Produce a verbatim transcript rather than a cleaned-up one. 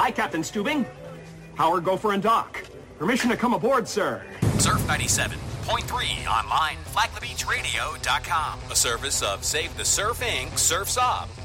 Hi, Captain Stubing. Howard, Gopher, and Doc. Permission to come aboard, sir. Surf ninety-seven point three online, flag the beach radio dot com. A service of Save the Surf Incorporated. Surf's Up.